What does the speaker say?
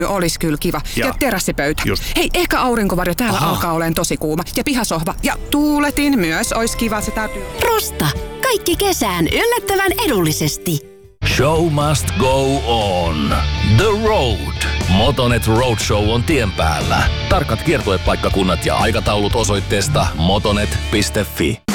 Olisi kyllä kiva. Ja terassipöytä. Just. Hei, ehkä aurinkovarjo. Täällä alkaa olemaan tosi kuuma. Ja pihasohva. Ja tuuletin myös. Olisi kiva, se täytyy. Rusta. Kaikki kesään yllättävän edullisesti. Show must go on. The Road. Motonet Roadshow on tien päällä. Tarkat kiertuepaikkakunnat ja aikataulut osoitteesta motonet.fi.